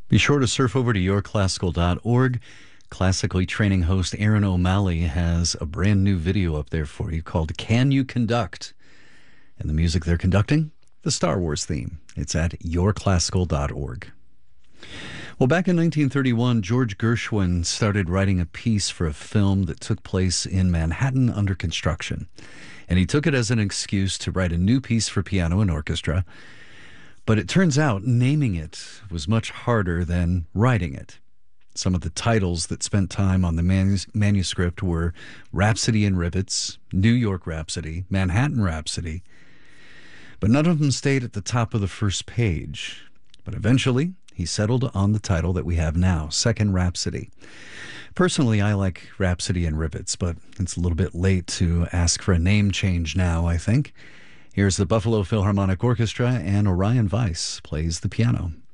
Be sure to surf over to yourclassical.org. Classically training host Aaron O'Malley has a brand new video up there for you called Can You Conduct? And the music they're conducting? The Star Wars theme. It's at yourclassical.org. Well, back in 1931, George Gershwin started writing a piece for a film that took place in Manhattan under construction. And he took it as an excuse to write a new piece for piano and orchestra. But it turns out naming it was much harder than writing it. Some of the titles that spent time on the manuscript were Rhapsody in Rivets, New York Rhapsody, Manhattan Rhapsody, but none of them stayed at the top of the first page. But eventually, he settled on the title that we have now, Second Rhapsody. Personally, I like Rhapsody in Rivets, but it's a little bit late to ask for a name change now, I think. Here's the Buffalo Philharmonic Orchestra, and Orion Weiss plays the piano.